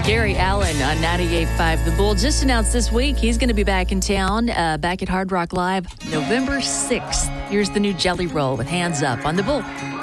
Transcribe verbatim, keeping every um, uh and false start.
Gary Allen on ninety-eight point five The Bull just announced this week he's going to be back in town, uh, back at Hard Rock Live November sixth. Here's the new Jelly Roll with Hands Up on The Bull.